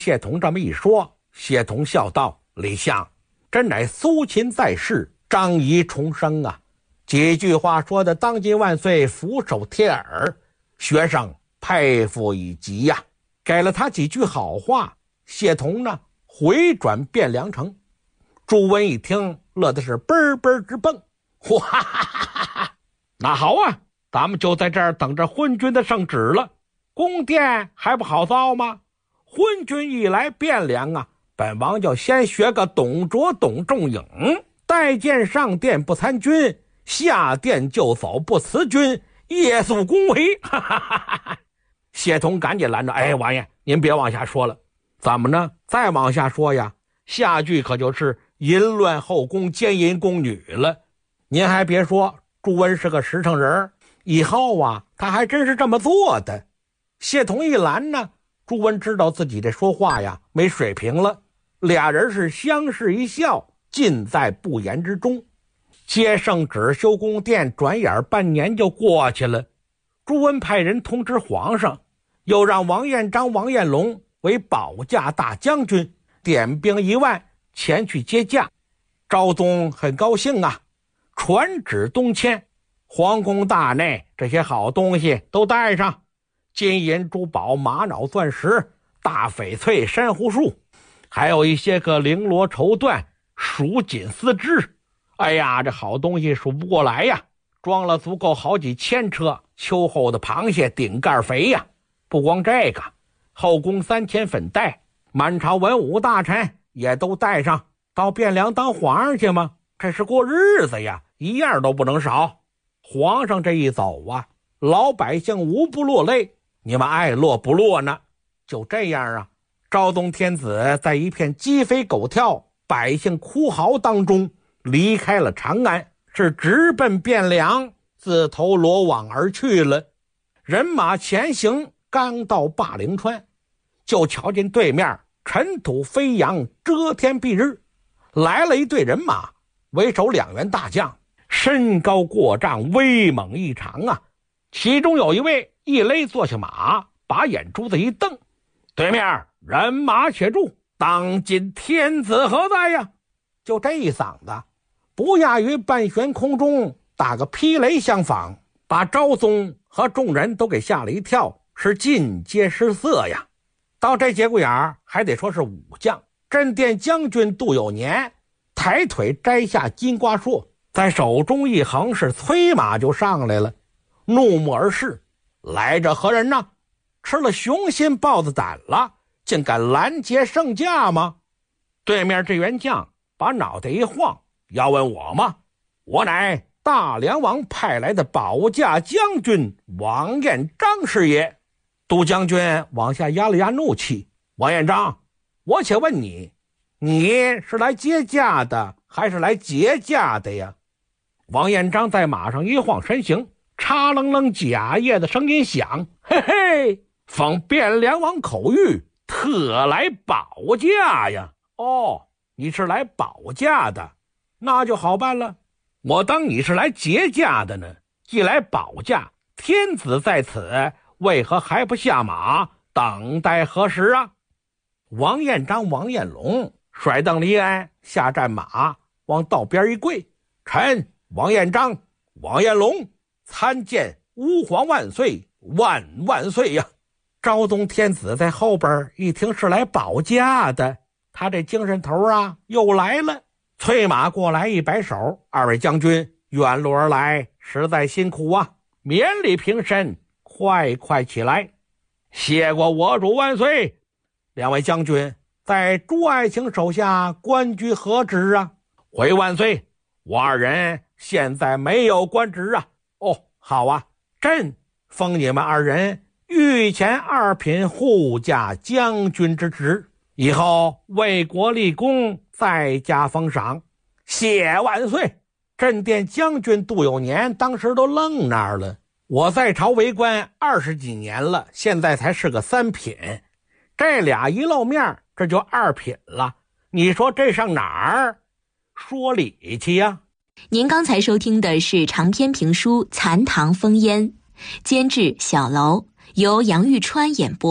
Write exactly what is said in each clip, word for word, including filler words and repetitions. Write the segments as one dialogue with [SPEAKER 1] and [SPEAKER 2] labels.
[SPEAKER 1] 谢统这么一说，谢统笑道：李相，真乃苏秦在世，张仪重生啊！几句话说的当今万岁，俯首帖耳，学生佩服以极呀、啊！给了他几句好话，谢统呢回转汴梁城。朱温一听，乐的是嘣嘣直蹦，哇哈哈哈哈！那好啊，咱们就在这儿等着昏君的圣旨了。宫殿还不好造吗？昏君一来汴梁啊，本王就先学个董卓、董仲颖，带剑上殿不参军，下殿就走不辞军，夜宿宫闱。哈哈哈哈！谢统赶紧拦着：哎，王爷，您别往下说了。怎么呢？再往下说呀，下句可就是淫乱后宫、奸淫宫女了。您还别说，朱温是个实诚人，以后啊，他还真是这么做的。谢统一拦呢，朱温知道自己这说话呀没水平了，俩人是相视一笑，尽在不言之中。接圣旨修宫殿，转眼半年就过去了。朱温派人通知皇上，又让王彦章、王彦龙为保驾大将军，点兵一万前去接驾。昭宗很高兴啊，传旨东迁，皇宫大内这些好东西都带上，金银珠宝、玛瑙钻石、大翡翠、珊瑚树，还有一些个绫罗绸缎、蜀锦丝织。哎呀，这好东西数不过来呀，装了足够好几千车秋后的螃蟹，顶盖肥呀。不光这个，后宫三千粉黛，满朝文武大臣也都带上，到汴梁当皇上去吗？这是过日子呀，一样都不能少。皇上这一走啊，老百姓无不落泪，你们爱落不落呢？就这样啊，昭宗天子在一片鸡飞狗跳、百姓哭嚎当中离开了长安，是直奔汴梁，自投罗网而去了。人马前行，刚到灞陵川，就瞧见对面尘土飞扬，遮天蔽日，来了一队人马，为首两员大将，身高过丈，威猛异常啊。其中有一位一勒坐下马，把眼珠子一瞪：对面人马且住，当今天子何在呀？就这一嗓子，不亚于半悬空中打个霹雷相仿，把昭宗和众人都给吓了一跳，是尽皆失色呀。到这节骨眼还得说是武将，镇殿将军杜有年抬腿摘下金瓜槊，在手中一横，是催马就上来了，怒目而视：来者何人呢？吃了雄心豹子胆了，竟敢拦截圣驾吗？对面这员将把脑袋一晃：要问我吗？我乃大梁王派来的保驾将军王彦章是也。杜将军往下压了压怒气：王彦章，我且问你，你是来接驾的还是来劫驾的呀？王彦章在马上一晃身形，插楞楞假叶的声音响：嘿嘿，奉汴梁王口谕，特来保驾呀。哦，你是来保驾的，那就好办了。我当你是来劫驾的呢。既来保驾，天子在此，为何还不下马等待何时啊？王彦章、王彦龙甩蹬离鞍，下战马，往道边一跪：臣王彦章、王彦龙参见吾皇万岁，万万岁呀！昭宗天子在后边一听是来保驾的，他这精神头啊又来了，催马过来一摆手：二位将军远路而来，实在辛苦啊，免礼平身，快快起来。谢过我主万岁。两位将军在朱爱卿手下官居何职啊？回万岁，我二人现在没有官职啊。哦，好啊，朕封你们二人御前二品护驾将军之职，以后为国立功，再加封赏。谢万岁。镇殿将军杜有年当时都愣那儿了。我在朝为官二十几年了，现在才是个三品，这俩一露面这就二品了，你说这上哪儿说理去呀？
[SPEAKER 2] 您刚才收听的是长篇评书《残唐烽烟》，监制小楼，由杨玉川演播，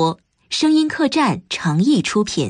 [SPEAKER 2] 声音客栈诚意出品。